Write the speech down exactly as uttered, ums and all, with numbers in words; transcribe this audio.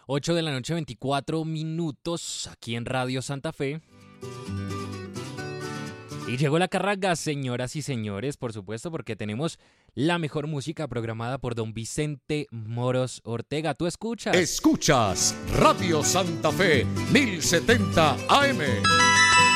ocho de la noche, veinticuatro minutos, aquí en Radio Santa Fe. Y llegó la carraga, señoras y señores, por supuesto, porque tenemos la mejor música programada por don Vicente Moros Ortega. ¿Tú escuchas? Escuchas Radio Santa Fe, mil setenta A M.